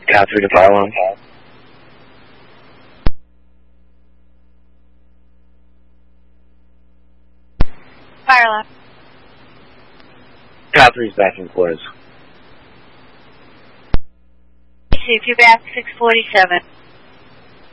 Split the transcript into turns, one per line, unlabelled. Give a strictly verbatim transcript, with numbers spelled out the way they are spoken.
Cat three to fire alarm.
Fire alarm.
Cat three's back in quarters.
If you're back six forty-seven.